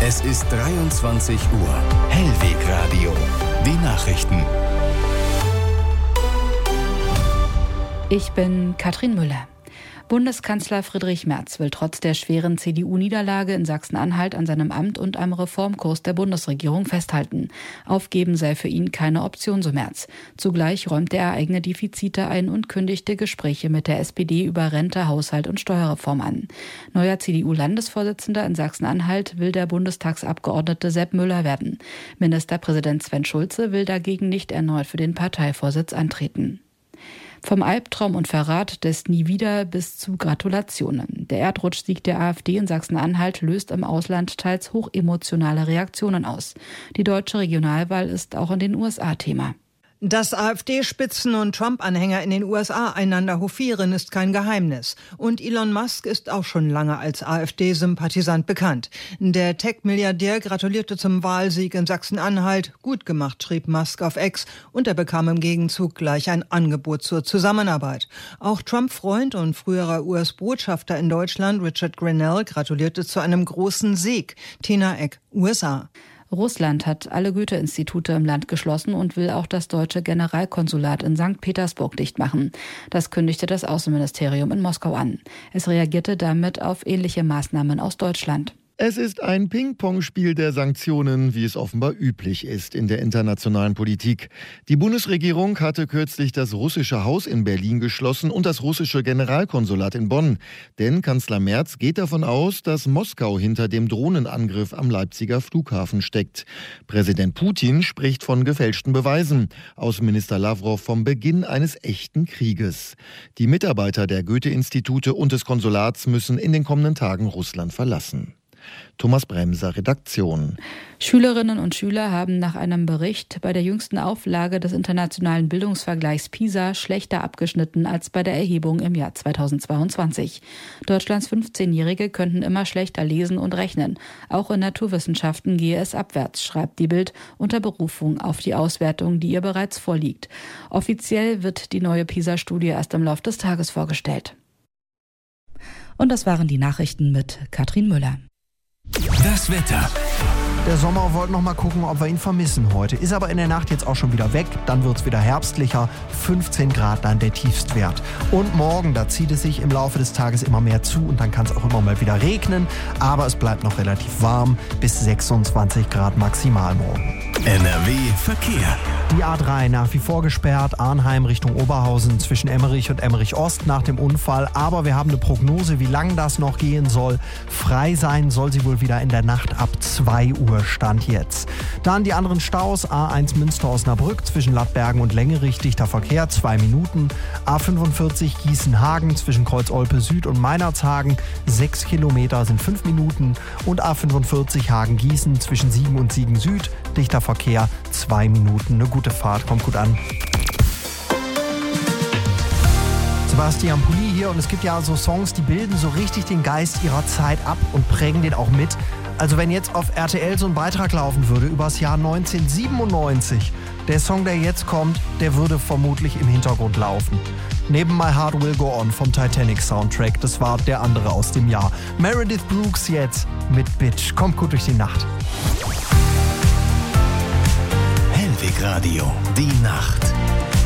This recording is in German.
Es ist 23 Uhr. Hellweg Radio. Die Nachrichten. Ich bin Katrin Müller. Bundeskanzler Friedrich Merz will trotz der schweren CDU-Niederlage in Sachsen-Anhalt an seinem Amt und am Reformkurs der Bundesregierung festhalten. Aufgeben sei für ihn keine Option, so Merz. Zugleich räumte er eigene Defizite ein und kündigte Gespräche mit der SPD über Rente, Haushalt und Steuerreform an. Neuer CDU-Landesvorsitzender in Sachsen-Anhalt will der Bundestagsabgeordnete Sepp Müller werden. Ministerpräsident Sven Schulze will dagegen nicht erneut für den Parteivorsitz antreten. Vom Albtraum und Verrat des Nie wieder bis zu Gratulationen. Der Erdrutschsieg der AfD in Sachsen-Anhalt löst im Ausland teils hochemotionale Reaktionen aus. Die deutsche Regionalwahl ist auch in den USA Thema. Dass AfD-Spitzen und Trump-Anhänger in den USA einander hofieren, ist kein Geheimnis. Und Elon Musk ist auch schon lange als AfD-Sympathisant bekannt. Der Tech-Milliardär gratulierte zum Wahlsieg in Sachsen-Anhalt. Gut gemacht, schrieb Musk auf X. Und er bekam im Gegenzug gleich ein Angebot zur Zusammenarbeit. Auch Trump-Freund und früherer US-Botschafter in Deutschland, Richard Grenell, gratulierte zu einem großen Sieg. Tina Eck, USA. Russland hat alle Goethe-Institute im Land geschlossen und will auch das deutsche Generalkonsulat in St. Petersburg dicht machen. Das kündigte das Außenministerium in Moskau an. Es reagierte damit auf ähnliche Maßnahmen aus Deutschland. Es ist ein Ping-Pong-Spiel der Sanktionen, wie es offenbar üblich ist in der internationalen Politik. Die Bundesregierung hatte kürzlich das russische Haus in Berlin geschlossen und das russische Generalkonsulat in Bonn. Denn Kanzler Merz geht davon aus, dass Moskau hinter dem Drohnenangriff am Leipziger Flughafen steckt. Präsident Putin spricht von gefälschten Beweisen. Außenminister Lavrov vom Beginn eines echten Krieges. Die Mitarbeiter der Goethe-Institute und des Konsulats müssen in den kommenden Tagen Russland verlassen. Thomas Bremser, Redaktion. Schülerinnen und Schüler haben nach einem Bericht bei der jüngsten Auflage des internationalen Bildungsvergleichs PISA schlechter abgeschnitten als bei der Erhebung im Jahr 2022. Deutschlands 15-Jährige könnten immer schlechter lesen und rechnen. Auch in Naturwissenschaften gehe es abwärts, schreibt die Bild unter Berufung auf die Auswertung, die ihr bereits vorliegt. Offiziell wird die neue PISA-Studie erst im Laufe des Tages vorgestellt. Und das waren die Nachrichten mit Katrin Müller. Das Wetter. Der Sommer wollte noch mal gucken, ob wir ihn vermissen heute. Ist aber in der Nacht jetzt auch schon wieder weg. Dann wird es wieder herbstlicher. 15 Grad dann der Tiefstwert. Und morgen, da zieht es sich im Laufe des Tages immer mehr zu und dann kann es auch immer mal wieder regnen. Aber es bleibt noch relativ warm. Bis 26 Grad maximal morgen. NRW Verkehr. Die A3 nach wie vor gesperrt. Arnheim Richtung Oberhausen zwischen Emmerich und Emmerich-Ost nach dem Unfall. Aber wir haben eine Prognose, wie lange das noch gehen soll. Frei sein soll sie wohl wieder in der Nacht ab 2 Uhr. Stand jetzt. Dann die anderen Staus. A1 Münster-Osnabrück zwischen Lattbergen und Längerich, dichter Verkehr, 2 Minuten. A45 Gießen-Hagen zwischen Kreuz-Olpe Süd und Meinerzhagen, 6 Kilometer sind 5 Minuten. Und A45 Hagen-Gießen zwischen Siegen und Siegen Süd, dichter Verkehr, 2 Minuten. Eine gute Fahrt, kommt gut an. Sebastian Pulli hier und es gibt ja so Songs, die bilden so richtig den Geist ihrer Zeit ab und prägen den auch mit. Also wenn jetzt auf RTL so ein Beitrag laufen würde über das Jahr 1997, der Song, der jetzt kommt, der würde vermutlich im Hintergrund laufen. Neben My Heart Will Go On vom Titanic-Soundtrack, das war der andere aus dem Jahr. Meredith Brooks jetzt mit Bitch. Kommt gut durch die Nacht. Hellweg Radio, die Nacht.